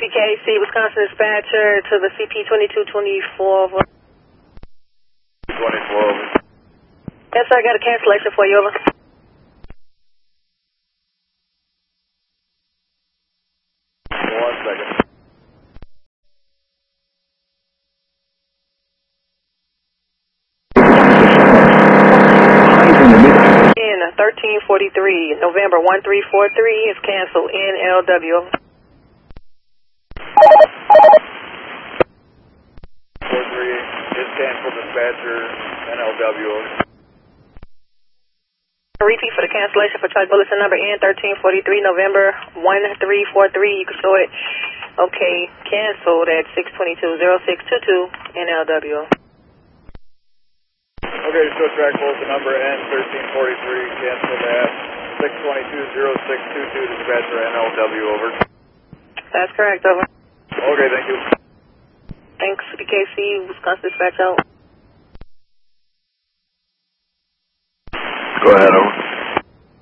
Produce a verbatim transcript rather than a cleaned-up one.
K C, Wisconsin dispatcher to the C P twenty-two twenty-four. twenty-four, over. Yes, sir, I got a cancellation for you, over. One second. In thirteen forty-three, November one three four three is canceled, N L W. four three is canceled, dispatcher, N L W. Repeat for the cancellation for charge bulletin number N thirteen forty-three, November one three four three. You can show it, okay, canceled at six twenty-two oh six twenty-two, N L W. Okay, show track bulletin number N thirteen forty-three, canceled at six twenty-two oh six twenty-two, dispatcher, N L W, over. That's correct, over. Okay, thank you. Thanks, C K C, Wisconsin dispatch out. Go ahead, over.